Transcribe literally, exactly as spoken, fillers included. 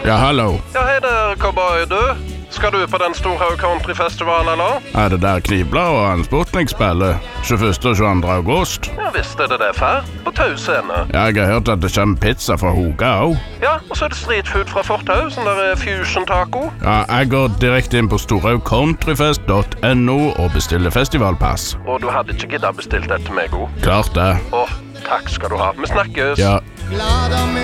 Ja, hallo. Ja, hei der, cowboy, du. Skal du på den Storhaug Countryfestival, eller? Er det der Knivblad og en Sputnik spiller? tjueførste og tjueandre august? Ja, visst er det det, far. På Tau scene. Ja, jeg har hørt at det kommer pizza fra Hoga også. Ja, og så er det street food fra Fortau, sånn der eh, fusion taco. Ja, jeg går direkte inn på storhaug countryfest punktum no og bestiller festivalpass. Og du hadde ikke giddet bestilt dette til meg, god. Klart det. Åh, takk skal du ha. Vi snakkes. Ja. Glada med